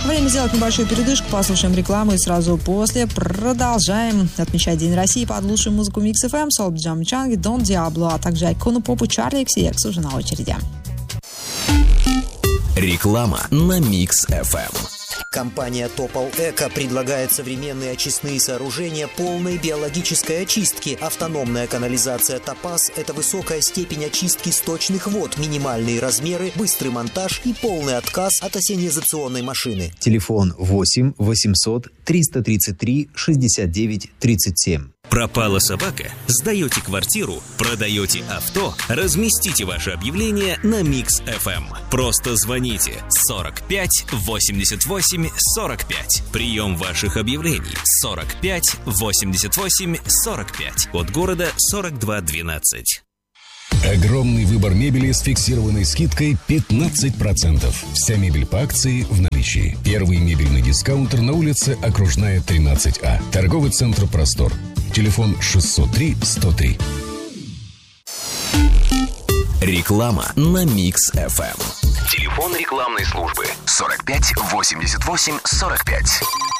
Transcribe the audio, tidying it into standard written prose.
Время сделать небольшую передышку, послушаем рекламу и сразу после продолжаем отмечать День России под лучшую музыку Mix FM, Soul Jam Changi, Don Diablo, а также икону попу Charli XCX уже на очереди. Реклама на Mix FM. Компания Topol Eco предлагает современные очистные сооружения полной биологической очистки. Автономная канализация Topaz – это высокая степень очистки сточных вод, минимальные размеры, быстрый монтаж и полный отказ от ассенизационной машины. Телефон 8 800 333 69 37. Пропала собака? Сдаете квартиру? Продаете авто? Разместите ваше объявление на Mix FM. Просто звоните 45 88 45. Прием ваших объявлений 45 88 45. Код города 4212. Огромный выбор мебели с фиксированной скидкой 15%. Вся мебель по акции в наличии. Первый мебельный дискаунтер на улице Окружная, 13А. Торговый центр «Простор». Телефон 603 103. Реклама на Mix FM. Телефон рекламной службы 45 88 45.